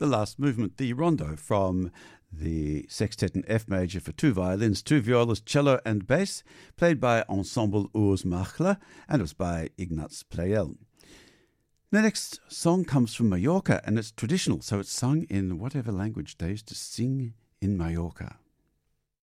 the last movement, the rondo from the sextet in F major for 2 violins, 2 violas, cello and bass, played by Ensemble Urs Machler, and it was by Ignaz Pleyel. The next song comes from Mallorca, and it's traditional, so it's sung in whatever language they used to sing in Mallorca.